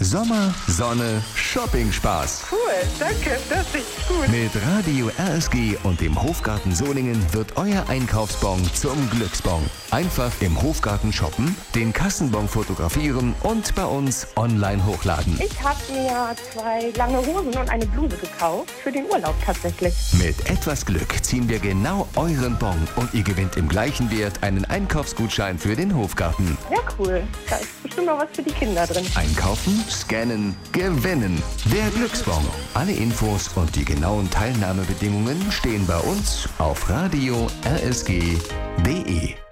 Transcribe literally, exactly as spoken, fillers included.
Sommer, Sonne, Shopping-Spaß. Cool, danke, das ist gut. Mit Radio R S G und dem Hofgarten Solingen wird euer Einkaufsbon zum Glücksbon. Einfach im Hofgarten shoppen, den Kassenbon fotografieren und bei uns online hochladen. Ich habe mir zwei lange Hosen und eine Bluse gekauft, für den Urlaub tatsächlich. Mit etwas Glück ziehen wir genau euren Bon und ihr gewinnt im gleichen Wert einen Einkaufsgutschein für den Hofgarten. Ja, cool. Da ist bestimmt noch was für die Kinder drin. Einkaufen, scannen, gewinnen. Der Glücksbon. Alle Infos und die genauen Teilnahmebedingungen stehen bei uns auf radio r s g punkt d e.